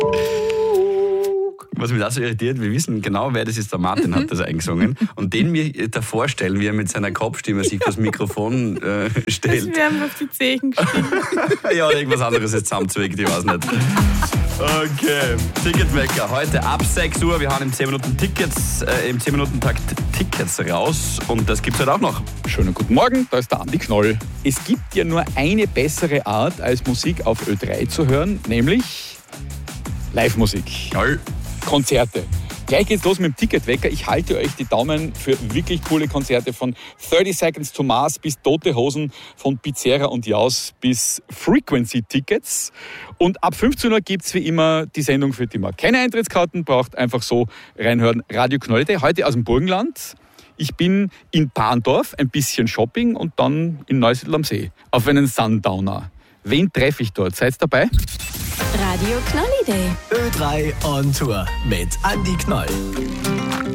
Was mich auch so irritiert, wir wissen genau, wer das ist. Der Martin hat das eingesungen. Und den mir davor stellen, wie er mit seiner Kopfstimme sich das Mikrofon stellt. Wir haben auf die Zehen geschrieben. Ja, oder irgendwas anderes ist zusammenzwickt, ich weiß nicht. Okay, Ticketwecker. Heute ab 6 Uhr. Wir haben im 10-Minuten-Takt Tickets raus. Und das gibt's heute auch noch. Schönen guten Morgen, da ist der Andi Knoll. Es gibt ja nur eine bessere Art, als Musik auf Ö3 zu hören, nämlich Live-Musik. Jawohl. Konzerte. Gleich geht's los mit dem Ticketwecker. Ich halte euch die Daumen für wirklich coole Konzerte von 30 Seconds to Mars bis Tote Hosen, von Pizzeria und Jaus bis Frequency-Tickets. Und ab 15 Uhr gibt's wie immer die Sendung, für die man keine Eintrittskarten braucht. Einfach so reinhören. Radio Knoll.de, heute aus dem Burgenland. Ich bin in Bahndorf, ein bisschen Shopping und dann in Neusiedl am See auf einen Sundowner. Wen treffe ich dort? Seid dabei? Radio Knolli Day. Ö3 on Tour mit Andi Knoll.